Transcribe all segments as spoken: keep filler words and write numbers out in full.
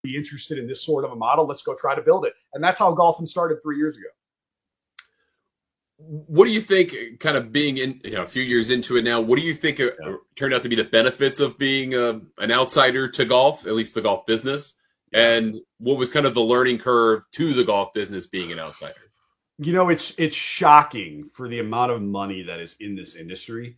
be interested in this sort of a model. Let's go try to build it. And that's how Golfin started three years ago. What do you think, kind of being in, you know, a few years into it now, what do you think uh, Yeah. turned out to be the benefits of being uh, an outsider to golf, at least the golf business? And what was kind of the learning curve to the golf business being an outsider? You know, it's it's shocking for the amount of money that is in this industry,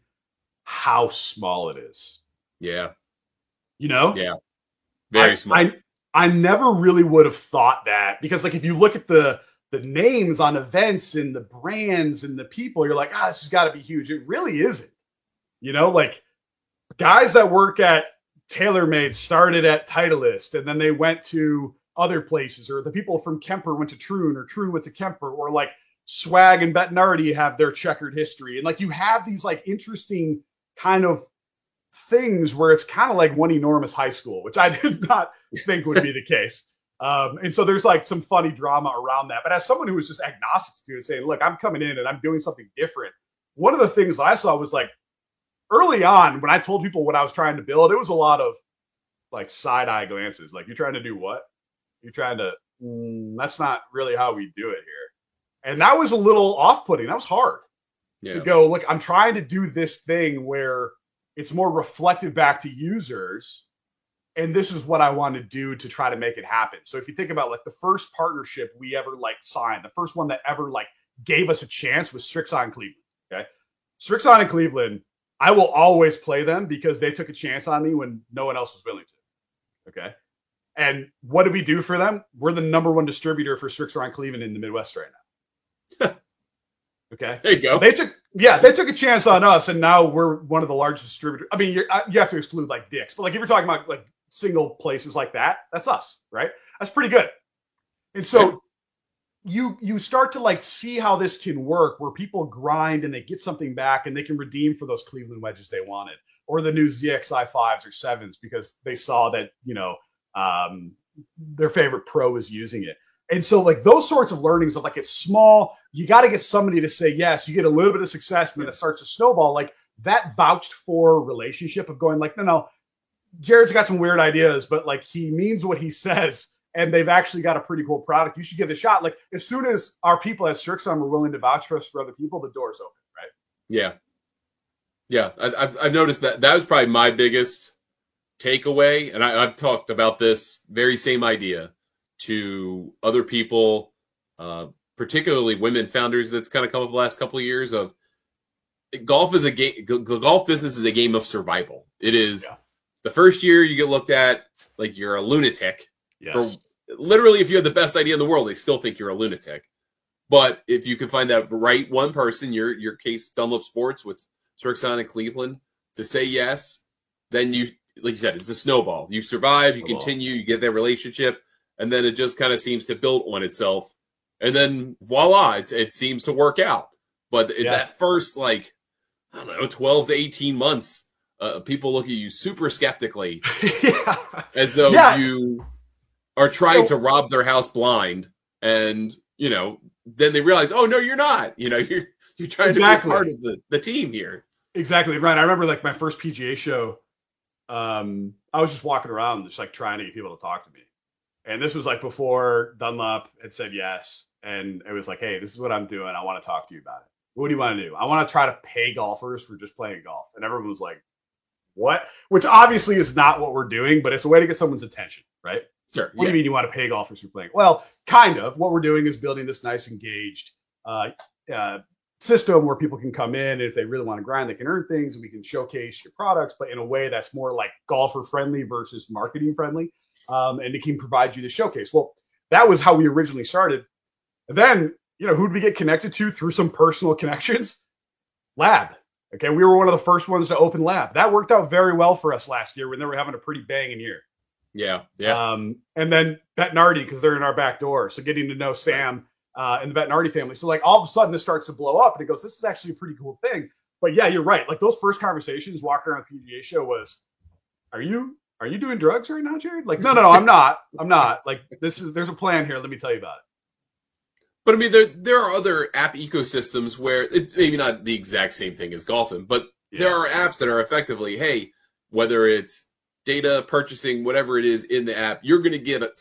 how small it is. Yeah. You know? Yeah. Very I, small. I, I never really would have thought that, because like if you look at the the names on events and the brands and the people, you're like, ah, this has got to be huge. It really isn't. You know, like guys that work at TaylorMade started at Titleist and then they went to other places, or the people from Kemper went to Troon, or Troon went to Kemper, or like Swag and Bettinardi have their checkered history. And like you have these like interesting kind of things where it's kind of like one enormous high school, which I did not think would be the case. Um, and so there's like some funny drama around that. But as someone who was just agnostic to it, saying, look, I'm coming in and I'm doing something different. One of the things that I saw was like early on when I told people what I was trying to build, it was a lot of like side eye glances. Like, you're trying to do what? You're trying to, mm, that's not really how we do it here. And that was a little off putting. That was hard Yeah. to go, look, I'm trying to do this thing where it's more reflective back to users. And this is what I want to do to try to make it happen. So if you think about like the first partnership we ever like signed, the first one that ever like gave us a chance was Strixon Cleveland. Okay. Strixon in Cleveland, I will always play them because they took a chance on me when no one else was willing to. Okay. And what did we do for them? We're the number one distributor for Strixon Cleveland in the Midwest right now. Okay. There you go. They took, yeah, they took a chance on us, and now we're one of the largest distributors. I mean, you're, you have to exclude like Dick's, but like if you're talking about like single places like that, that's us, right? That's pretty good. And so yeah. you you start to like see how this can work, where people grind and they get something back and they can redeem for those Cleveland wedges they wanted, or the new Z X I fives or sevens because they saw that, you know, um, their favorite pro is using it. And so like those sorts of learnings of like, it's small, you got to get somebody to say yes, you get a little bit of success and then it starts to snowball. Like that vouched for relationship of going like, no, no, Jared's got some weird ideas, but like he means what he says, and they've actually got a pretty cool product. You should give it a shot. Like as soon as our people at Strixon were willing to vouch for us for other people, the door's open, right? Yeah. Yeah. I, I've, I've noticed that that was probably my biggest takeaway. And I, I've talked about this very same idea to other people, uh, particularly women founders. That's kind of come up the last couple of years of golf is a game. G- golf business is a game of survival. It is yeah. The first year you get looked at like you're a lunatic. Yes. For literally, if you have the best idea in the world, they still think you're a lunatic. But if you can find that right one person, your your case Dunlop Sports with Strixon in Cleveland, to say yes, then you, like you said, it's a snowball. You survive, you snowball. Continue, you get that relationship, and then it just kind of seems to build on itself. And then voila, it's, it seems to work out. But yeah. that first, like, I don't know, twelve to eighteen months, uh, people look at you super skeptically yeah. as though yeah. you are trying to rob their house blind. And, you know, then they realize, oh, no, you're not. You know, you're you're trying exactly. to be part of the, the team here. Exactly. Right. I remember, like, my first P G A show, um, I was just walking around just, like, trying to get people to talk to me. And this was, like, before Dunlop had said yes. And it was like, hey, this is what I'm doing. I want to talk to you about it. What do you want to do? I want to try to pay golfers for just playing golf. And everyone was like, what? Which obviously is not what we're doing, but it's a way to get someone's attention, right? Sure. What yeah. do you mean you want to pay golfers for playing? Well, kind of. What we're doing is building this nice, engaged uh, uh, system where people can come in, and if they really want to grind, they can earn things, and we can showcase your products, but in a way that's more like golfer friendly versus marketing friendly. Um, and it can provide you the showcase. Well, that was how we originally started. And then, you know, who did we get connected to through some personal connections? Lab. Okay. We were one of the first ones to open Lab. That worked out very well for us last year when they were having a pretty banging year. Yeah. Yeah. Um, and then Bettinardi, because they're in our back door. So getting to know Sam uh, and the Bettinardi family. So like all of a sudden this starts to blow up and it goes, this is actually a pretty cool thing. But yeah, you're right. Like those first conversations walking around the P G A show was, are you, are you doing drugs right now, Jared? Like, no, no, no, I'm not. I'm not. Like this is, there's a plan here. Let me tell you about it. But I mean, there there are other app ecosystems where it's maybe not the exact same thing as golfing, but yeah. there are apps that are effectively, hey, whether it's data purchasing, whatever it is in the app, you're going to get